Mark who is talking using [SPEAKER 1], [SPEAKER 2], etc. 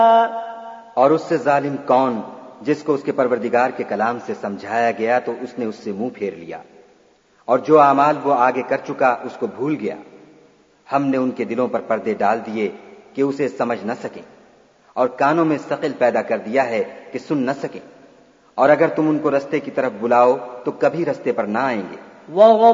[SPEAKER 1] और उससे जालिम कौन जिसको उसके परवरदिगार के कलाम से समझाया गया तो उसने उससे मुंह फेर लिया, और जो आमाल वो आगे कर चुका उसको भूल गया। हमने उनके दिलों पर पर्दे डाल दिए कि उसे समझ न सकें, और कानों में सकिल पैदा कर दिया है कि सुन न सकें, और अगर तुम उनको रस्ते की तरफ बुलाओ तो कभी रस्ते पर ना आएंगे।